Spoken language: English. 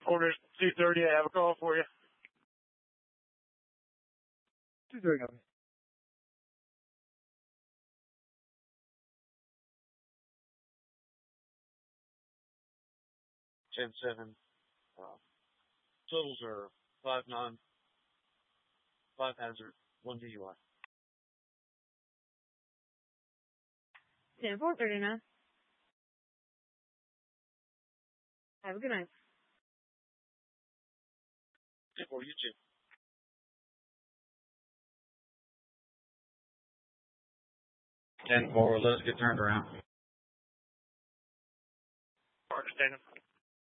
Orders 2:30. I have a call for you. 2:30, copy. Ten seven. Totals are 5-9, 5 hazard, 1 DUI. 10-4, 39. Have a good night. 10-4, you too. 10-4, let us get turned around. Understanding.